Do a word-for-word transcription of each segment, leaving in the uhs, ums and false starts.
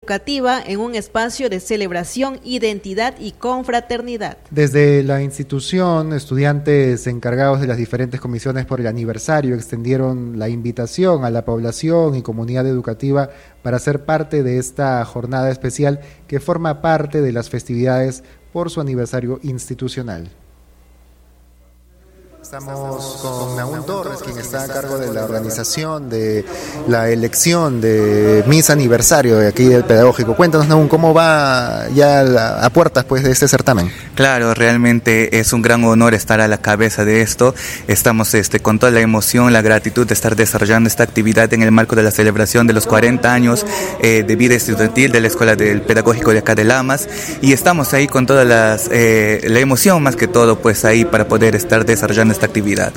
educativa en un espacio de celebración, identidad y confraternidad. Desde la institución, estudiantes encargados de las diferentes comisiones por el aniversario extendieron la invitación a la población y comunidad educativa para ser parte de esta jornada especial que forma parte de las festividades por su aniversario institucional. Estamos con Nahum Torres, quien está a cargo de la organización de la elección de Miss Aniversario de aquí del Pedagógico. Cuéntanos, Nahum, ¿cómo va ya a, a puertas pues, de este certamen? Claro, realmente es un gran honor estar a la cabeza de esto. Estamos este, con toda la emoción, la gratitud de estar desarrollando esta actividad en el marco de la celebración de los cuarenta años eh, de vida estudiantil de la Escuela del Pedagógico de acá de Lamas. Y estamos ahí con toda las, eh, la emoción más que todo, pues ahí para poder estar desarrollando esta actividad.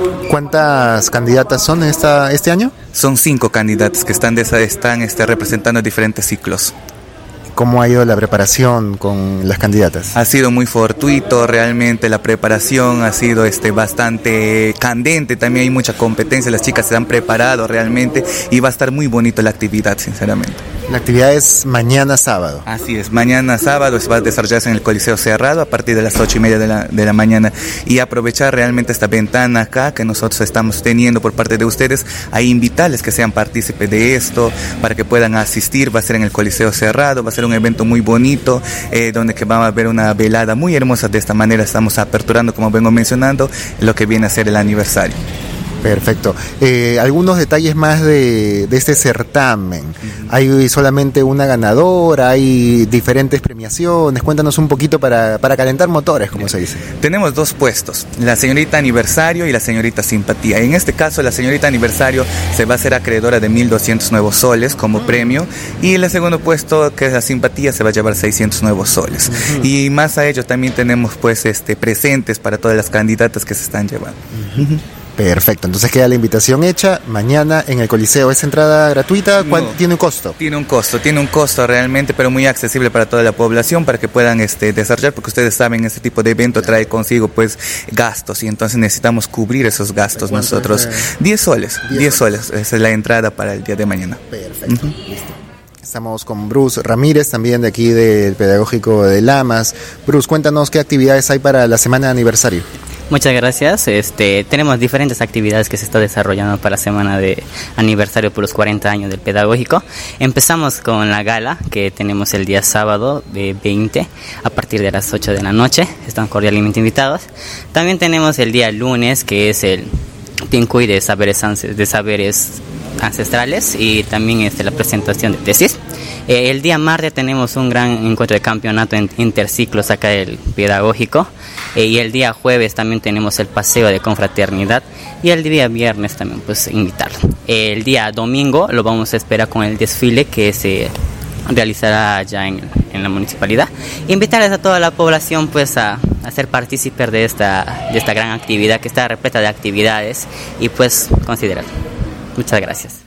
¿Cuántas candidatas son esta, este año? Son cinco candidatas que están, de esa, están este, representando diferentes ciclos. ¿Cómo ha ido la preparación con las candidatas? Ha sido muy fortuito, realmente la preparación ha sido este, bastante candente, también hay mucha competencia, las chicas se han preparado realmente y va a estar muy bonito la actividad, sinceramente. La actividad es mañana sábado. Así es, mañana sábado se va a desarrollarse en el Coliseo Cerrado a partir de las ocho y media de la, de la mañana y aprovechar realmente esta ventana acá que nosotros estamos teniendo por parte de ustedes, a invitarles que sean partícipes de esto, para que puedan asistir. Va a ser en el Coliseo Cerrado, va a ser un evento muy bonito, eh, donde que va a haber una velada muy hermosa. De esta manera estamos aperturando, como vengo mencionando, lo que viene a ser el aniversario. Perfecto. Eh, algunos detalles más de, de este certamen. Uh-huh. ¿Hay solamente una ganadora? ¿Hay diferentes premiaciones? Cuéntanos un poquito para, para calentar motores, como se dice. Tenemos dos puestos, la señorita aniversario y la señorita simpatía. En este caso, la señorita aniversario se va a hacer acreedora de mil doscientos nuevos soles como uh-huh. premio, y el segundo puesto, que es la simpatía, se va a llevar seiscientos nuevos soles. Uh-huh. Y más a ello también tenemos pues este presentes para todas las candidatas que se están llevando. Uh-huh. Perfecto, entonces queda la invitación hecha mañana en el Coliseo. ¿Es entrada gratuita? ¿Cuál No, tiene un costo? Tiene un costo, tiene un costo realmente, pero muy accesible para toda la población, para que puedan este, desarrollar, porque ustedes saben, este tipo de evento trae consigo pues gastos, y entonces necesitamos cubrir esos gastos nosotros. diez soles, diez soles, esa es la entrada para el día de mañana. Perfecto, uh-huh. Listo. Estamos con Bruce Ramírez, también de aquí del Pedagógico de Lamas. Bruce, cuéntanos qué actividades hay para la semana de aniversario. Muchas gracias. Este, tenemos diferentes actividades que se está desarrollando para la semana de aniversario por los cuarenta años del Pedagógico. Empezamos con la gala que tenemos el día sábado de veinte a partir de las ocho de la noche. Están cordialmente invitados. También tenemos el día lunes, que es el Pincuy de saberes, de saberes ancestrales, y también este, la presentación de tesis. Eh, el día martes tenemos un gran encuentro de campeonato en interciclos acá del Pedagógico, eh, y el día jueves también tenemos el paseo de confraternidad, y el día viernes también pues invitarlo. Eh, el día domingo lo vamos a esperar con el desfile que se realizará ya en, en la municipalidad. Invitarles a toda la población pues a, a ser partícipes de esta, de esta gran actividad que está repleta de actividades, y pues considerarlo. Muchas gracias.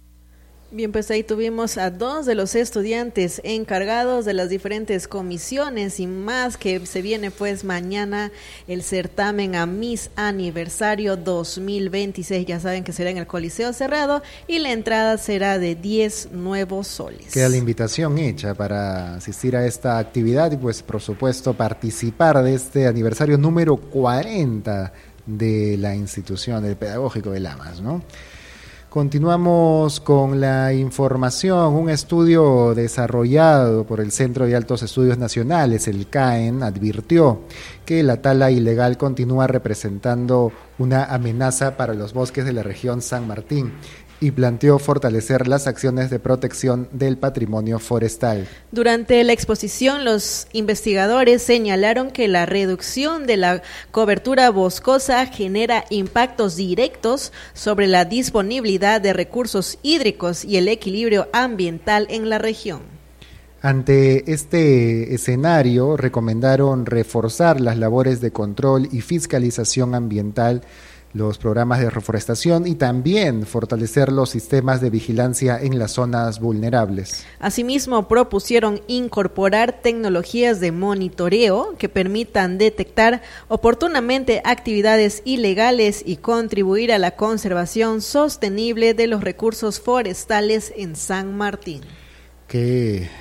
Bien, pues ahí tuvimos a dos de los estudiantes encargados de las diferentes comisiones y más, que se viene pues mañana el certamen a Miss Aniversario dos mil veintiséis. Ya saben que será en el Coliseo Cerrado y la entrada será de diez nuevos soles. Queda la invitación hecha para asistir a esta actividad y pues por supuesto participar de este aniversario número cuarenta de la institución del Pedagógico de Lamas, ¿no? Continuamos con la información. Un estudio desarrollado por el Centro de Altos Estudios Nacionales, el CAEN, advirtió que la tala ilegal continúa representando una amenaza para los bosques de la región San Martín, y planteó fortalecer las acciones de protección del patrimonio forestal. Durante la exposición, los investigadores señalaron que la reducción de la cobertura boscosa genera impactos directos sobre la disponibilidad de recursos hídricos y el equilibrio ambiental en la región. Ante este escenario, recomendaron reforzar las labores de control y fiscalización ambiental, los programas de reforestación y también fortalecer los sistemas de vigilancia en las zonas vulnerables. Asimismo, propusieron incorporar tecnologías de monitoreo que permitan detectar oportunamente actividades ilegales y contribuir a la conservación sostenible de los recursos forestales en San Martín. Qué